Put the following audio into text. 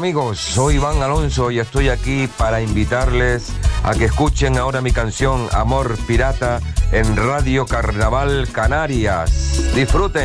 amigos? Soy Iván Alonso y estoy aquí para invitarles a que escuchen ahora mi canción Amor Pirata en Radio Carnaval Canarias. Disfruten.